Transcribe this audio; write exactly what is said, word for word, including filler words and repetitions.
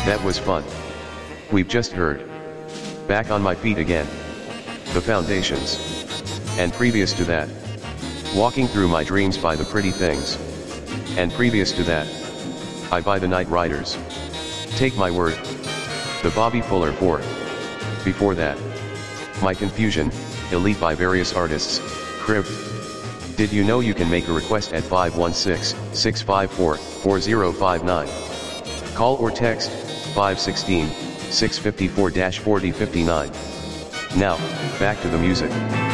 That was fun. We've just heard Back on My Feet Again, The Foundations, and previous to that, Walking Through My Dreams by The Pretty Things, and previous to that, I by the Night Riders. Take My Word, The Bobby Fuller four. Before that, My Confusion, Elite by various artists, Crib. Did you know you can make a request at five one six, six five four, four zero five nine? Call or text, five one six, six five four, four zero five nine. Now, back to the music.